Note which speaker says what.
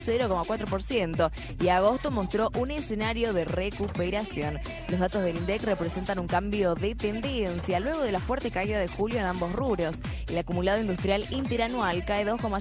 Speaker 1: 0,4% y agosto mostró un escenario de recuperación. Los datos del INDEC representan un cambio de tendencia luego de la fuerte caída de julio en ambos rubros. El acumulado industrial interanual cae 2,5%.